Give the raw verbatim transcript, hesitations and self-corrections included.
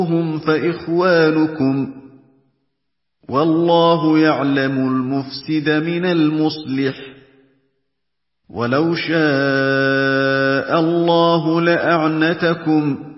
فَاخْشَوْهُمْ فَإِخْوَانُكُمْ ۚ وَاللَّهُ يَعْلَمُ الْمُفْسِدَ مِنَ الْمُصْلِحِ ۚ وَلَوْ شَاءَ اللَّهُ لَأَعْنَتَكُمْ